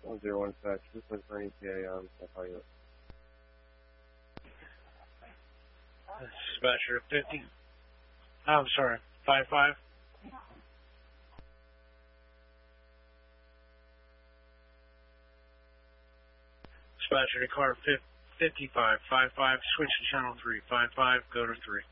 101 Fetch. This is for ETA on FIU. Dispatcher 50. I'm sorry, 55. Dispatcher to car 55. 55, switch to channel 3. 55, go to 3.